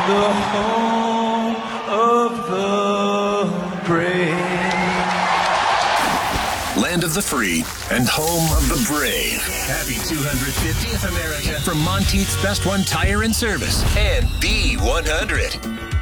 the home of the brave. Land of the free and home of the brave. Happy 250th America from Monteith's Best One Tire and Service and B100.